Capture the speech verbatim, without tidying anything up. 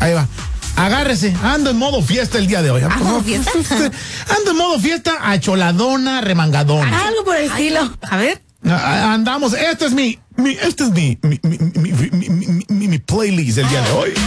Ahí va. Agárrese, ando en modo fiesta el día de hoy. ¿Ah, modo fiesta? Ando en modo fiesta, acholadona, remangadona. Algo por el estilo. A ver. Andamos, este es mi, mi este es mi, mi, mi, mi, mi, mi, mi, mi playlist el día de hoy.